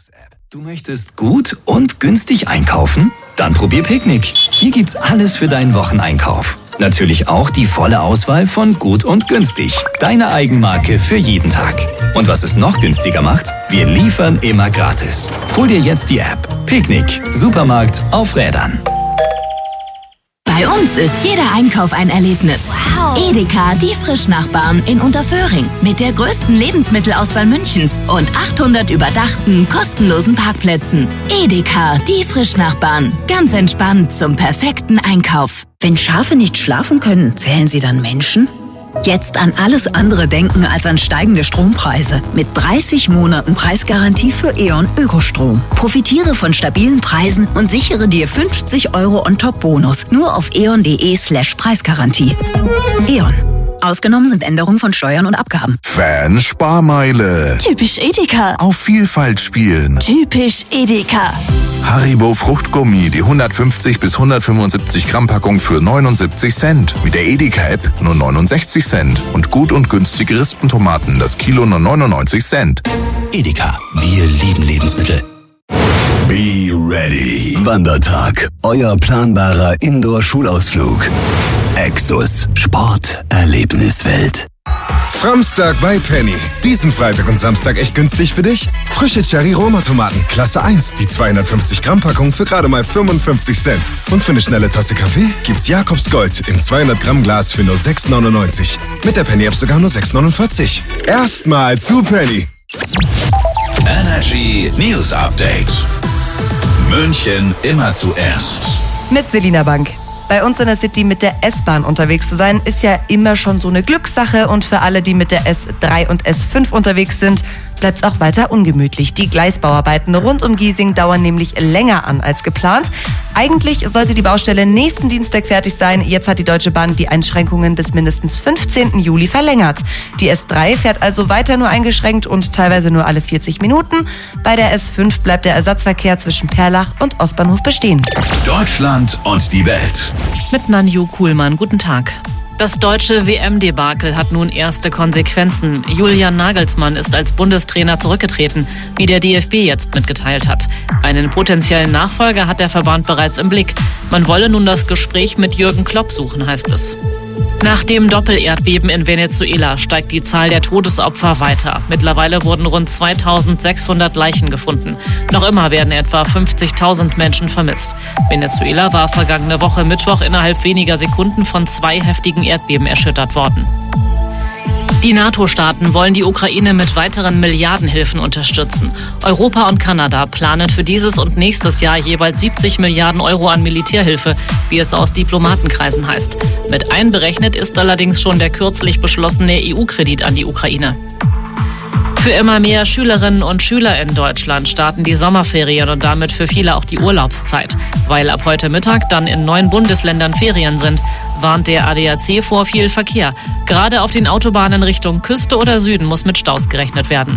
News-App. Du möchtest gut und günstig einkaufen? Dann probier Picknick. Hier gibt's alles für deinen Wocheneinkauf. Natürlich auch die volle Auswahl von gut und günstig. Deine Eigenmarke für jeden Tag. Und was es noch günstiger macht? Wir liefern immer gratis. Hol dir jetzt die App. Picknick. Supermarkt auf Rädern. Bei uns ist jeder Einkauf ein Erlebnis. Wow. Edeka, die Frischnachbarn in Unterföhring. Mit der größten Lebensmittelauswahl Münchens und 800 überdachten, kostenlosen Parkplätzen. Edeka, die Frischnachbarn. Ganz entspannt zum perfekten Einkauf. Wenn Schafe nicht schlafen können, zählen sie dann Menschen? Jetzt an alles andere denken als an steigende Strompreise. Mit 30 Monaten Preisgarantie für E.ON Ökostrom. Profitiere von stabilen Preisen und sichere dir 50 € On-Top-Bonus. Nur auf eon.de/Preisgarantie. E.ON. Ausgenommen sind Änderungen von Steuern und Abgaben. Fan-Sparmeile. Typisch Edeka. Auf Vielfalt spielen. Typisch Edeka. Haribo Fruchtgummi, die 150 bis 175 Gramm Packung für 79 Cent. Mit der Edeka-App nur 69 Cent. Und gut und günstige Rispentomaten, das Kilo nur 99 Cent. Edeka. Wir lieben Lebensmittel. Be ready. Wandertag. Euer planbarer Indoor-Schulausflug. Exus. Sport-Erlebniswelt. Framstag bei Penny. Diesen Freitag und Samstag echt günstig für dich. Frische Cherry-Roma-Tomaten, Klasse 1, die 250 Gramm Packung für gerade mal 55 Cent. Und für eine schnelle Tasse Kaffee gibt's Jakobs Gold im 200 Gramm Glas für nur 6,99. Mit der Penny-App sogar nur 6,49. Erstmal zu Penny. Energy News Update. München immer zuerst. Mit Selina Bank. Bei uns in der City mit der S-Bahn unterwegs zu sein, ist ja immer schon so eine Glückssache. Und für alle, die mit der S3 und S5 unterwegs sind, bleibt es auch weiter ungemütlich. Die Gleisbauarbeiten rund um Giesing dauern nämlich länger an als geplant. Eigentlich sollte die Baustelle nächsten Dienstag fertig sein. Jetzt hat die Deutsche Bahn die Einschränkungen bis mindestens 15. Juli verlängert. Die S3 fährt also weiter nur eingeschränkt und teilweise nur alle 40 Minuten. Bei der S5 bleibt der Ersatzverkehr zwischen Perlach und Ostbahnhof bestehen. Deutschland und die Welt. Mit Nanju Kuhlmann, guten Tag. Das deutsche WM-Debakel hat nun erste Konsequenzen. Julian Nagelsmann ist als Bundestrainer zurückgetreten, wie der DFB jetzt mitgeteilt hat. Einen potenziellen Nachfolger hat der Verband bereits im Blick. Man wolle nun das Gespräch mit Jürgen Klopp suchen, heißt es. Nach dem Doppelerdbeben in Venezuela steigt die Zahl der Todesopfer weiter. Mittlerweile wurden rund 2600 Leichen gefunden. Noch immer werden etwa 50.000 Menschen vermisst. Venezuela war vergangene Woche Mittwoch innerhalb weniger Sekunden von 2 heftigen Erdbeben erschüttert worden. Die NATO-Staaten wollen die Ukraine mit weiteren Milliardenhilfen unterstützen. Europa und Kanada planen für dieses und nächstes Jahr jeweils 70 Milliarden € an Militärhilfe, wie es aus Diplomatenkreisen heißt. Mit einberechnet ist allerdings schon der kürzlich beschlossene EU-Kredit an die Ukraine. Für immer mehr Schülerinnen und Schüler in Deutschland starten die Sommerferien und damit für viele auch die Urlaubszeit. Weil ab heute Mittag dann in 9 Bundesländern Ferien sind, warnt der ADAC vor viel Verkehr. Gerade auf den Autobahnen Richtung Küste oder Süden muss mit Staus gerechnet werden.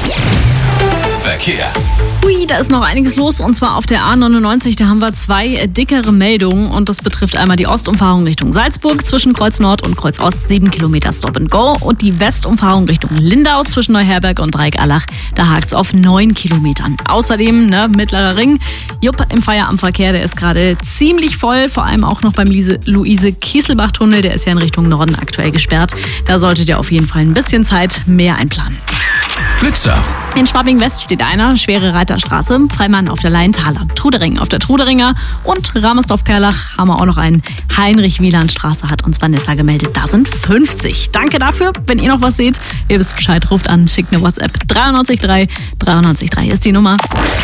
Verkehr. Ui, da ist noch einiges los und zwar auf der A99, da haben wir 2 dickere Meldungen und das betrifft einmal die Ostumfahrung Richtung Salzburg zwischen Kreuz Nord und Kreuz Ost, 7 Kilometer Stop and Go und die Westumfahrung Richtung Lindau zwischen Neuherberg und Dreieck-Allach, da hakt's auf 9 Kilometern. Außerdem, Mittlerer Ring, im Feierabendverkehr, der ist gerade ziemlich voll, vor allem auch noch beim Luise-Kieselbach-Tunnel, der ist ja in Richtung Norden aktuell gesperrt. Da solltet ihr auf jeden Fall ein bisschen Zeit mehr einplanen. Blitzer. In Schwabing-West steht einer, Schwere Reiterstraße, Freimann auf der Laienthaler, Trudering auf der Truderinger und Ramersdorf-Perlach haben wir auch noch einen. Heinrich-Wieland-Straße hat uns Vanessa gemeldet, da sind 50. Danke dafür, wenn ihr noch was seht, ihr wisst Bescheid, ruft an, schickt eine WhatsApp. 93 3 ist die Nummer.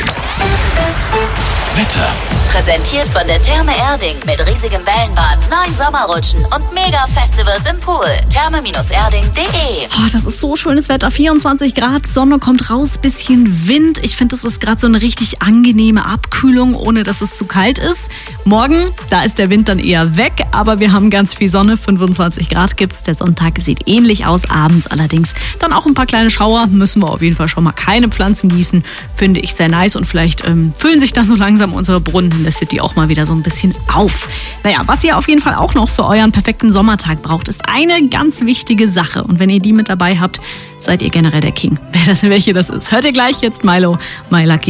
Wetter. Präsentiert von der Therme Erding mit riesigem Wellenbad, 9 Sommerrutschen und Mega-Festivals im Pool. Therme-erding.de. Das ist so schönes Wetter, 24 Grad, Sonne kommt raus, bisschen Wind. Ich finde, das ist gerade so eine richtig angenehme Abkühlung, ohne dass es zu kalt ist. Morgen, da ist der Wind dann eher weg, aber wir haben ganz viel Sonne, 25 Grad gibt's. Der Sonntag sieht ähnlich aus, abends allerdings dann auch ein paar kleine Schauer. Müssen wir auf jeden Fall schon mal keine Pflanzen gießen, finde ich sehr nice und vielleicht füllen sich dann so langsam unsere Brunnen in der City auch mal wieder so ein bisschen auf. Naja, was ihr auf jeden Fall auch noch für euren perfekten Sommertag braucht, ist eine ganz wichtige Sache. Und wenn ihr die mit dabei habt, seid ihr generell der King. Welche das ist, hört ihr gleich jetzt Milo, My Lucky.